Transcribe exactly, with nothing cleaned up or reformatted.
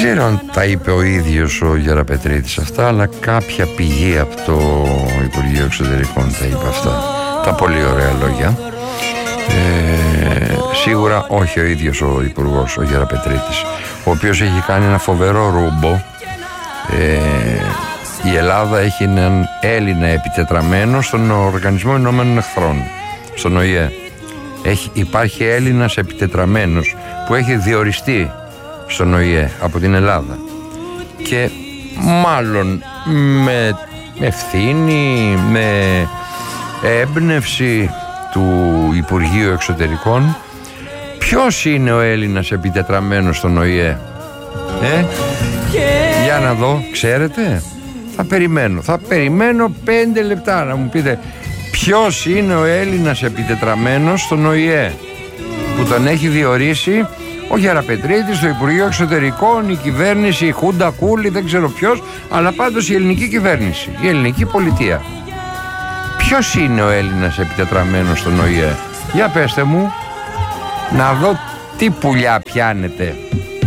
ξέρω αν τα είπε ο ίδιος ο Γεραπετρίτης αυτά, αλλά κάποια πηγή από το Υπουργείο Εξωτερικών τα είπε αυτά. Τα πολύ ωραία λόγια. Ε, σίγουρα όχι ο ίδιος ο Υπουργός, ο Γεραπετρίτης, ο οποίος έχει κάνει ένα φοβερό ρούμπο. Ε, η Ελλάδα έχει έναν Έλληνα επιτετραμένο στον Οργανισμό Ηνωμένων Εχθρών, στον Ο Η Ε. Έχει, υπάρχει Έλληνας επιτετραμένος που έχει διοριστεί στον Ο Η Ε από την Ελλάδα και μάλλον με ευθύνη, με έμπνευση του Υπουργείου Εξωτερικών. Ποιος είναι ο Έλληνας επιτετραμένος στον Ο Η Ε? Ε? Για να δω, ξέρετε? Θα περιμένω, θα περιμένω πέντε λεπτά να μου πείτε ποιος είναι ο Έλληνας επιτετραμένος στον Ο Η Ε που τον έχει διορίσει ο Γεραπετρίτης, το Υπουργείο Εξωτερικών, η κυβέρνηση, η Χούντα Κούλη, δεν ξέρω ποιος, αλλά πάντως η ελληνική κυβέρνηση, η ελληνική πολιτεία. Ποιος είναι ο Έλληνας επιτετραμένος στον Ο Η Ε? Για πέστε μου, να δω τι πουλιά πιάνετε.